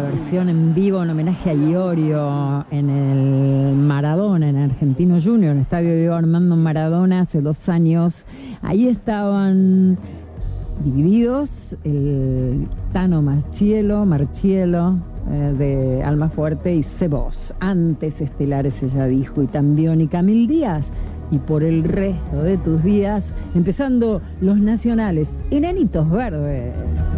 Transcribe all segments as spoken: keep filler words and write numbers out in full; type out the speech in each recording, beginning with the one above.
versión en vivo en homenaje a Iorio en el Maradona, en Argentino Junior, en el estadio Diego Armando Maradona hace dos años. Ahí estaban divididos el Tano Marchielo, Marchielo eh, de Almafuerte y Cebos, antes estelares ella dijo, y también y Camil Díaz. Y por el resto de tus días, empezando los nacionales, Enanitos Verdes.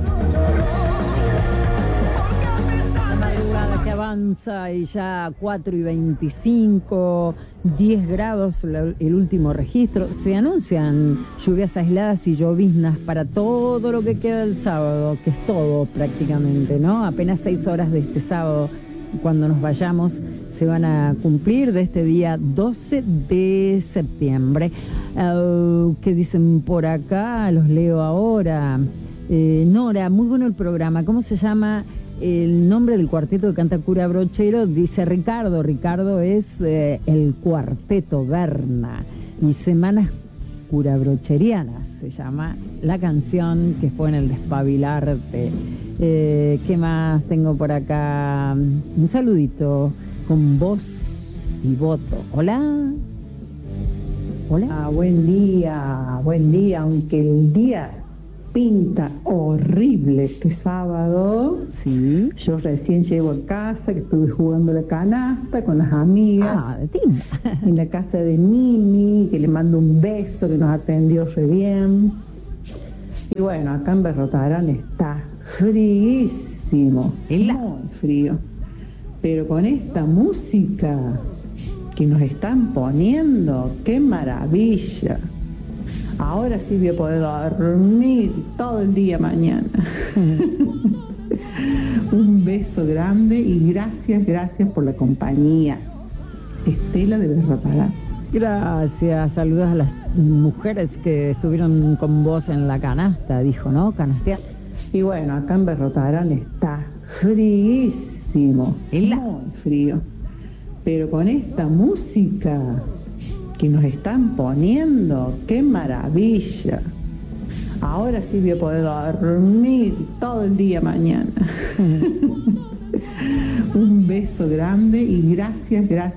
La madrugada que avanza y ya cuatro y veinticinco, diez grados el último registro. Se anuncian lluvias aisladas y lloviznas para todo lo que queda del sábado, que es todo prácticamente, ¿no? Apenas seis horas de este sábado, cuando nos vayamos, se van a cumplir de este día doce de septiembre. Uh, ¿Qué dicen por acá? Los leo ahora. Eh, Nora, muy bueno el programa. ¿Cómo se llama el nombre del cuarteto que canta Cura Brochero? Dice Ricardo. Ricardo es eh, el Cuarteto Berna. Y Semanas Curabrocherianas se llama la canción que fue en el Despabilarte. Eh, ¿Qué más tengo por acá? Un saludito con voz y voto. Hola. Hola. Ah, buen día, buen día, aunque el día pinta horrible este sábado. Sí. Yo recién llego a casa, que estuve jugando la canasta con las amigas. Ah, de timba. En la casa de Mimi, que le mando un beso, que nos atendió re bien. Y bueno, acá en Berrotarán está fríísimo, muy frío. Pero con esta música que nos están poniendo, ¡qué maravilla! Ahora sí voy a poder dormir todo el día mañana. Un beso grande y gracias, gracias por la compañía. Estela de Berrotarán. Gracias, saludos a las mujeres que estuvieron con vos en la canasta, dijo, ¿no? Canastea. Y bueno, acá en Berrotarán está fríísimo, muy frío. Pero con esta música que nos están poniendo, ¡qué maravilla! Ahora sí voy a poder dormir todo el día mañana. Un beso grande y gracias, gracias.